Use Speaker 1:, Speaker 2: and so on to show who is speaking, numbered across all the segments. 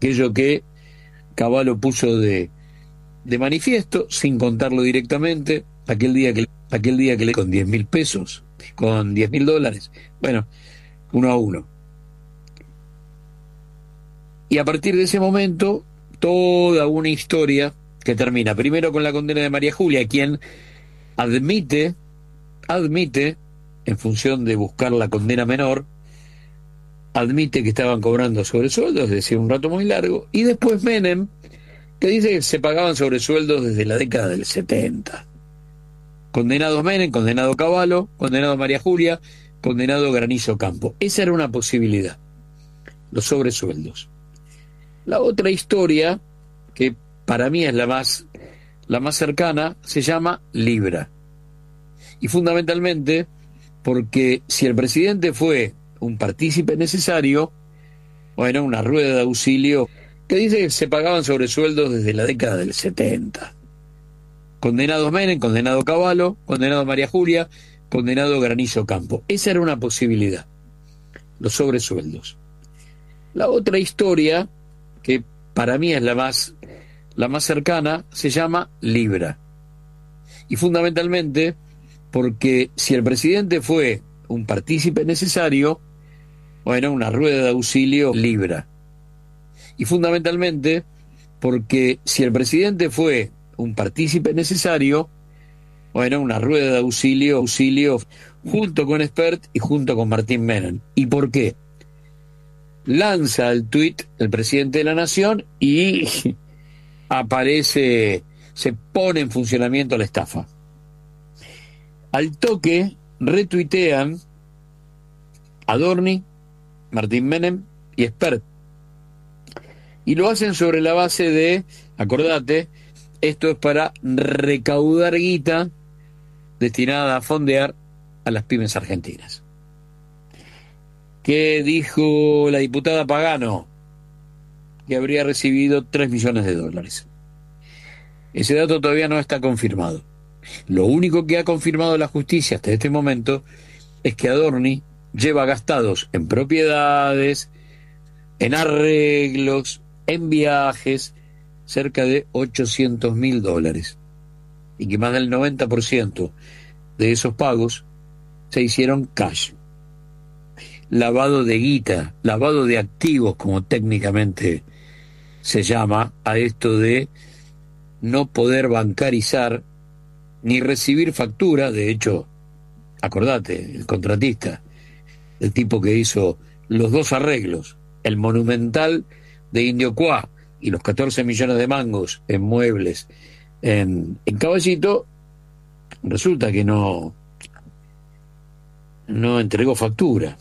Speaker 1: aquello que Cavallo puso de manifiesto, sin contarlo directamente, aquel día que le con 10.000 pesos, con $10.000, bueno, 1-1. Y a partir de ese momento, toda una historia que termina primero con la condena de María Julia, quien admite, en función de buscar la condena menor, admite que estaban cobrando sobresueldos, es decir, un rato muy largo, y después Menem, que dice que se pagaban sobresueldos desde la década del 70. Condenados Menem, condenado Cavallo, condenado María Julia, condenado Granizo Campo. Esa era una posibilidad, los sobresueldos. La otra historia, que para mí es la más cercana, se llama Libra. Y fundamentalmente porque si el presidente fue un partícipe necesario, bueno, una rueda de auxilio, que dice que se pagaban sobresueldos desde la década del 70. Condenados Menem, condenado Cavallo, condenado María Julia, condenado Granizo Campo. Esa era una posibilidad, los sobresueldos. La otra historia, que para mí es la más cercana, se llama Libra. Y fundamentalmente porque si el presidente fue un partícipe necesario, bueno, una rueda de auxilio Libra. Y fundamentalmente porque si el presidente fue un partícipe necesario, bueno, una rueda de auxilio junto con Espert y junto con Martín Menem. ¿Y por qué? Lanza el tuit el presidente de la Nación y aparece, se pone en funcionamiento la estafa. Al toque retuitean Adorni, Martín Menem y Espert. Y lo hacen sobre la base de, acordate, esto es para recaudar guita destinada a fondear a las pymes argentinas. ¿Qué dijo la diputada Pagano? Que habría recibido $3 millones. Ese dato todavía no está confirmado. Lo único que ha confirmado la justicia hasta este momento es que Adorni lleva gastados en propiedades, en arreglos, en viajes, cerca de $800.000, y que más del 90% de esos pagos se hicieron cash. Lavado de guita, lavado de activos, como técnicamente se llama a esto de no poder bancarizar ni recibir factura. De hecho, acordate, el contratista, el tipo que hizo los dos arreglos, el monumental de Indio Cuá y los 14 millones de mangos en muebles en Caballito, resulta que no entregó factura.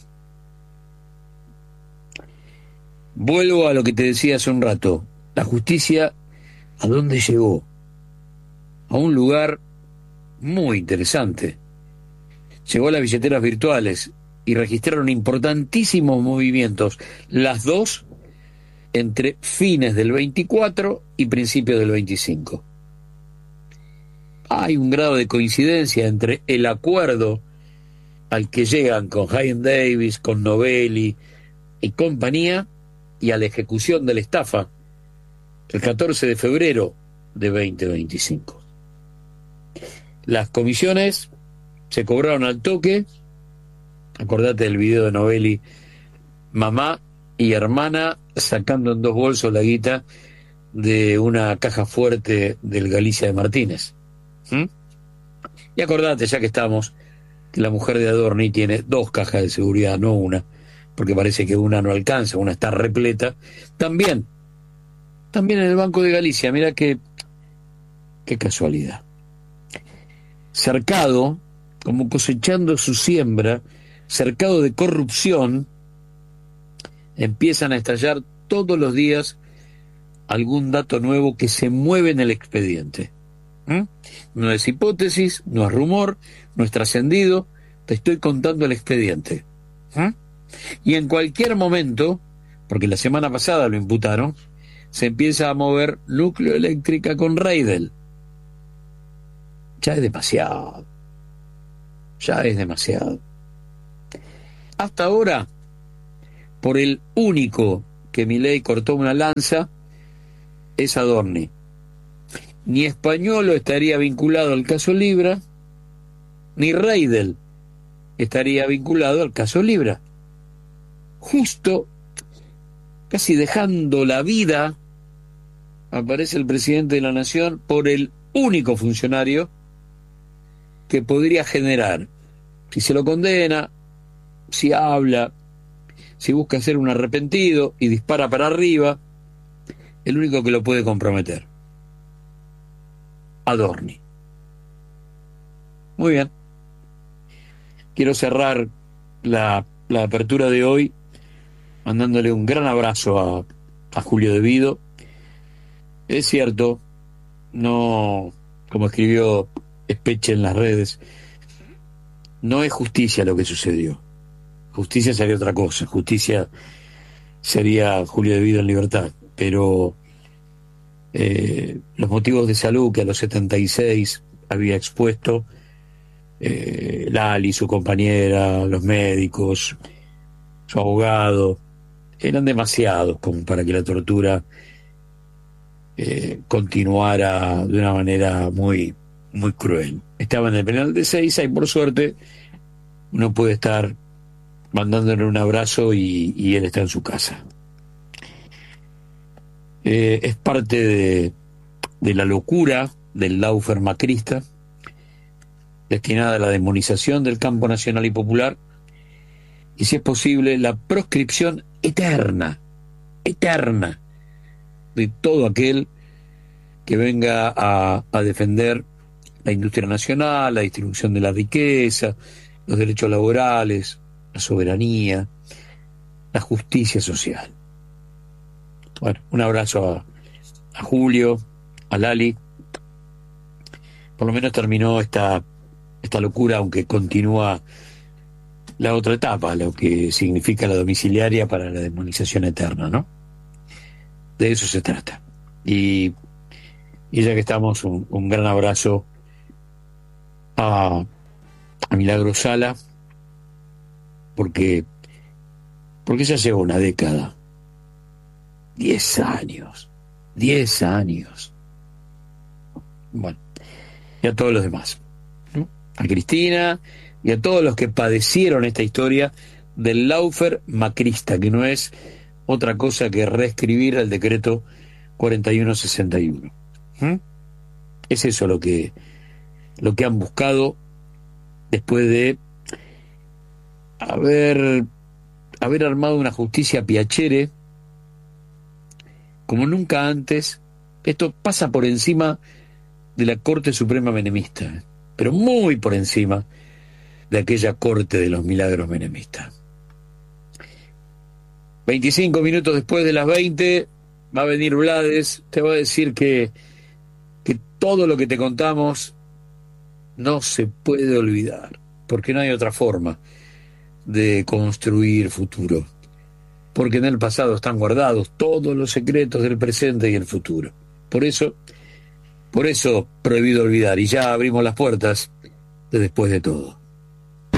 Speaker 1: Vuelvo a lo que te decía hace un rato. La justicia, ¿a dónde llegó? A un lugar muy interesante. Llegó a las billeteras virtuales y registraron importantísimos movimientos, las dos entre fines del 24 y principios del 25. Hay un grado de coincidencia entre el acuerdo al que llegan con Hagen Davis, con Novelli y compañía, y a la ejecución de la estafa el 14 de febrero de 2025. Las comisiones se cobraron al toque. Acordate del video de Novelli, mamá y hermana sacando en dos bolsos la guita de una caja fuerte del Galicia de Martínez. Y acordate, ya que estamos, que la mujer de Adorni tiene dos cajas de seguridad, no una, porque parece que una no alcanza, una está repleta. También en el Banco de Galicia, mira qué casualidad. Cercado, como cosechando su siembra, cercado de corrupción, empiezan a estallar todos los días algún dato nuevo que se mueve en el expediente. No es hipótesis, no es rumor, no es trascendido, te estoy contando el expediente. Y en cualquier momento, porque la semana pasada lo imputaron, se empieza a mover Núcleo Eléctrica con Reidel. Ya es demasiado. Hasta ahora, por el único que Milei cortó una lanza es Adorni. Ni Españolo estaría vinculado al caso Libra, ni Reidel estaría vinculado al caso Libra. Justo, casi dejando la vida, aparece el presidente de la Nación por el único funcionario que podría generar, si se lo condena, si habla, si busca ser un arrepentido y dispara para arriba, el único que lo puede comprometer. Adorni. Muy bien. Quiero cerrar la apertura de hoy mandándole un gran abrazo a Julio De Vido. Es cierto, no, como escribió Espeche en las redes, no es justicia lo que sucedió. Justicia sería otra cosa. Justicia sería Julio De Vido en libertad. Pero los motivos de salud que a los 76 había expuesto Lali, su compañera, los médicos, su abogado, eran demasiados como para que la tortura continuara de una manera muy, muy cruel. Estaba en el penal de Seiza y por suerte uno puede estar mandándole un abrazo y él está en su casa. Es parte de la locura del Lawfare macrista, destinada a la demonización del campo nacional y popular, y si es posible, la proscripción eterna de todo aquel que venga a defender la industria nacional, la distribución de la riqueza, los derechos laborales, la soberanía, la justicia social. Bueno, un abrazo a Julio, a Lali. Por lo menos terminó esta locura, aunque continúa la otra etapa, lo que significa la domiciliaria para la demonización eterna, ¿no? De eso se trata. Y ya que estamos, un gran abrazo a Milagro Sala, porque ya lleva una década, 10 años. Bueno, y a todos los demás, ¿no? A Cristina y a todos los que padecieron esta historia del Lawfare macrista, que no es otra cosa que reescribir el decreto 4161. Es eso lo que han buscado después de haber armado una justicia piachere como nunca antes. Esto pasa por encima de la Corte Suprema menemista, pero muy por encima de aquella Corte de los Milagros menemista. 25 minutos después de las 20 va a venir Blades, te va a decir que todo lo que te contamos no se puede olvidar, porque no hay otra forma de construir futuro, porque en el pasado están guardados todos los secretos del presente y el futuro. Por eso, prohibido olvidar, y ya abrimos las puertas de Después de Todo.